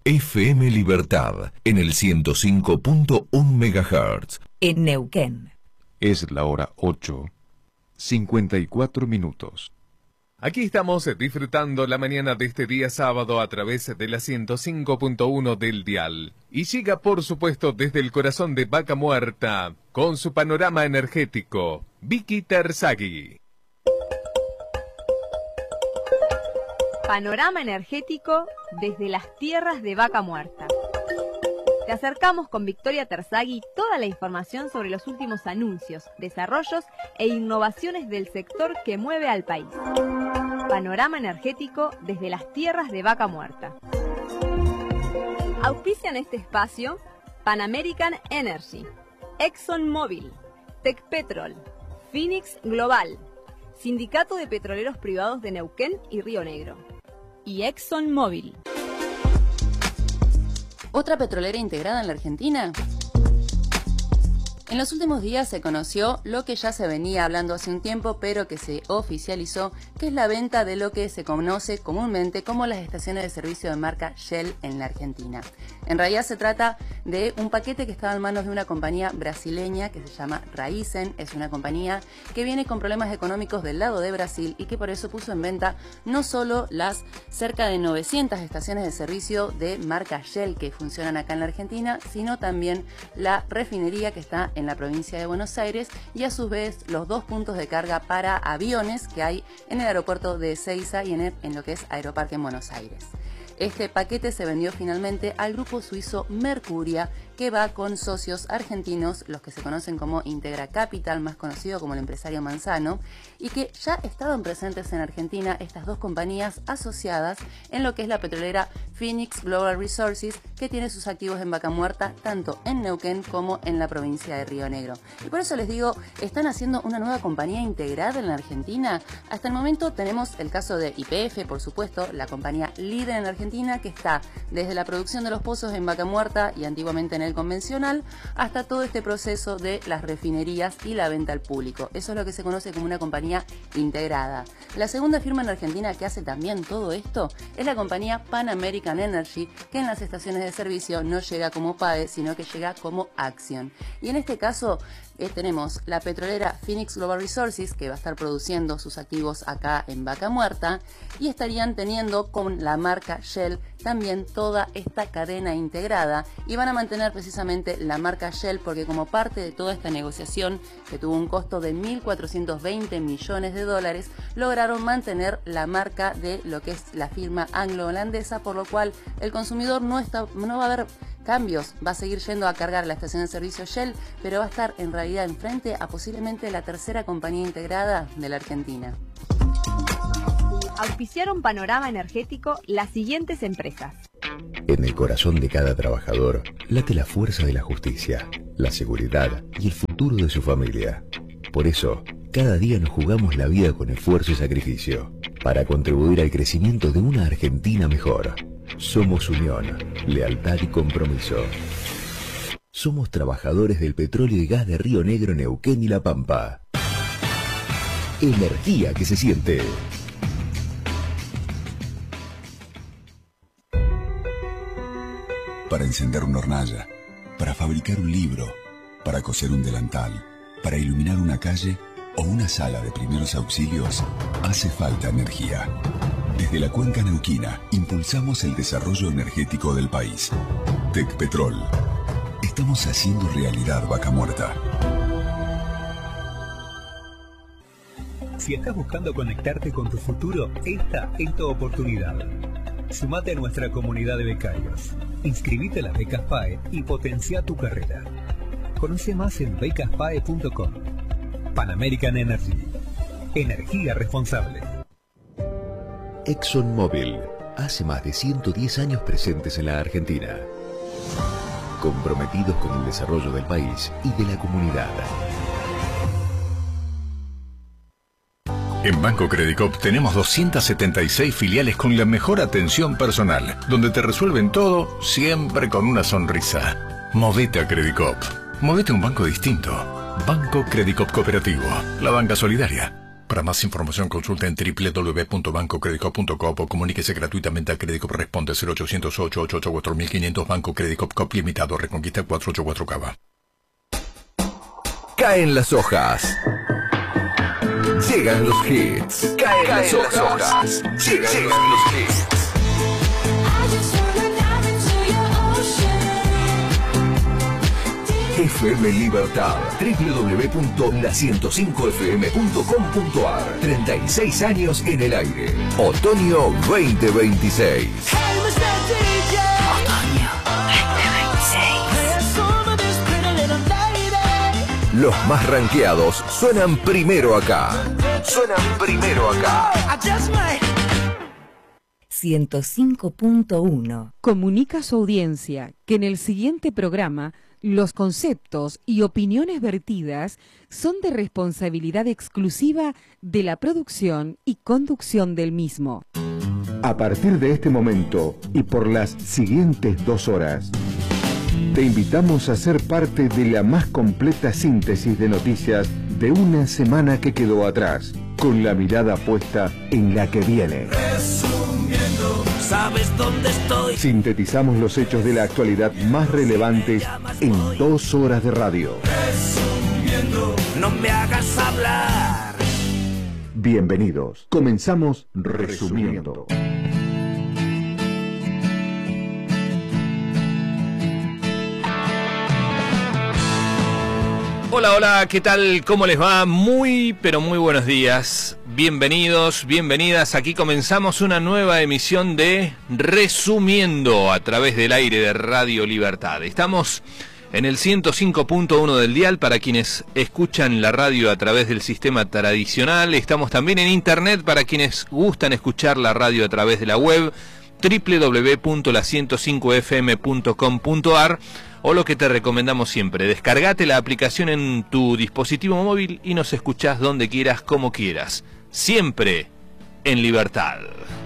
FM Libertad en el 105.1 MHz. En Neuquén. Es la hora 8:54. Aquí estamos disfrutando la mañana de este día sábado a través de la 105.1 del dial. Y llega, por supuesto, desde el corazón de Vaca Muerta, con su panorama energético, Vicky Terzaghi. Panorama energético desde las tierras de Vaca Muerta. Te acercamos con Victoria Terzaghi toda la información sobre los últimos anuncios, desarrollos e innovaciones del sector que mueve al país. Panorama energético desde las tierras de Vaca Muerta. Auspician este espacio Pan American Energy, ExxonMobil, Tecpetrol, Phoenix Global, Sindicato de Petroleros Privados de Neuquén y Río Negro y ExxonMobil. ¿Otra petrolera integrada en la Argentina? En los últimos días se conoció lo que ya se venía hablando hace un tiempo, pero que se oficializó, que es la venta de lo que se conoce comúnmente como las estaciones de servicio de marca Shell en la Argentina. En realidad se trata de un paquete que estaba en manos de una compañía brasileña que se llama Raízen. Es una compañía que viene con problemas económicos del lado de Brasil y que por eso puso en venta no solo las cerca de 900 estaciones de servicio de marca Shell que funcionan acá en la Argentina, sino también la refinería que está en la provincia de Buenos Aires y a su vez los 2 puntos de carga para aviones que hay en el aeropuerto de Ezeiza y en lo que es Aeroparque en Buenos Aires. Este paquete se vendió finalmente al grupo suizo Mercuria, que va con socios argentinos, los que se conocen como Integra Capital, más conocido como el empresario Manzano, y que ya estaban presentes en Argentina estas dos compañías asociadas en lo que es la petrolera Phoenix Global Resources, que tiene sus activos en Vaca Muerta, tanto en Neuquén como en la provincia de Río Negro. Y por eso les digo, ¿están haciendo una nueva compañía integrada en la Argentina? Hasta el momento tenemos el caso de YPF, por supuesto, la compañía líder en la Argentina, que está desde la producción de los pozos en Vaca Muerta y antiguamente en el convencional, hasta todo este proceso de las refinerías y la venta al público. Eso es lo que se conoce como una compañía integrada. La segunda firma en Argentina que hace también todo esto es la compañía Pan American Energy, que en las estaciones de servicio no llega como PAE, sino que llega como Acción. Y en este caso tenemos la petrolera Phoenix Global Resources, que va a estar produciendo sus activos acá en Vaca Muerta, y estarían teniendo con la marca Shell también toda esta cadena integrada, y van a mantener precisamente la marca Shell porque como parte de toda esta negociación, que tuvo un costo de 1.420 millones de dólares, lograron mantener la marca de lo que es la firma anglo-holandesa, por lo cual el consumidor no va a haber cambios, va a seguir yendo a cargar la estación de servicio Shell, pero va a estar en realidad enfrente a posiblemente la tercera compañía integrada de la Argentina. Auspiciaron Panorama Energético las siguientes empresas. En el corazón de cada trabajador late la fuerza de la justicia, la seguridad y el futuro de su familia. Por eso, cada día nos jugamos la vida con esfuerzo y sacrificio, para contribuir al crecimiento de una Argentina mejor. Somos unión, lealtad y compromiso. Somos trabajadores del petróleo y gas de Río Negro, Neuquén y La Pampa. Energía que se siente. Para encender una hornalla, para fabricar un libro, para coser un delantal, para iluminar una calle o una sala de primeros auxilios, hace falta energía. Desde la cuenca neuquina impulsamos el desarrollo energético del país. Tecpetrol. Estamos haciendo realidad Vaca Muerta. Si estás buscando conectarte con tu futuro, esta es tu oportunidad. Sumate a nuestra comunidad de becarios. Inscribite a las becas PAE y potencia tu carrera. Conoce más en becaspae.com. Pan American Energy. Energía responsable. ExxonMobil, hace más de 110 años presentes en la Argentina. Comprometidos con el desarrollo del país y de la comunidad. En Banco Credicop tenemos 276 filiales con la mejor atención personal, donde te resuelven todo siempre con una sonrisa. Movete a Credicop. Movete a un banco distinto. Banco Credicop Cooperativo. La banca solidaria. Para más información consulta en www.bancocreditcop.com o comuníquese gratuitamente a Credicop. Responde 0800-888-4500 Banco Credicop Cop Limitado, Reconquista 484 Cava. Caen las hojas. Llegan los hits. Caen las hojas. Llegan los hits. FM Libertad, www.la105fm.com.ar. 36 años en el aire. Otoño 2026. Otoño 2026. Los más rankeados suenan primero acá. 105.1. Comunica a su audiencia que en el siguiente programa los conceptos y opiniones vertidas son de responsabilidad exclusiva de la producción y conducción del mismo. A partir de este momento y por las siguientes 2 horas, te invitamos a ser parte de la más completa síntesis de noticias de una semana que quedó atrás, con la mirada puesta en la que viene. Resumiendo, ¿sabes dónde estoy? Sintetizamos los hechos de la actualidad más relevantes en 2 horas de radio. Resumiendo, no me hagas hablar. Bienvenidos. Comenzamos Resumiendo. Hola, hola, ¿qué tal? ¿Cómo les va? Muy, pero muy buenos días. Bienvenidos, bienvenidas. Aquí comenzamos una nueva emisión de Resumiendo a través del aire de Radio Libertad. Estamos en el 105.1 del dial para quienes escuchan la radio a través del sistema tradicional. Estamos también en internet para quienes gustan escuchar la radio a través de la web www.la105fm.com.ar. O lo que te recomendamos siempre, descargate la aplicación en tu dispositivo móvil y nos escuchás donde quieras, como quieras. Siempre en libertad.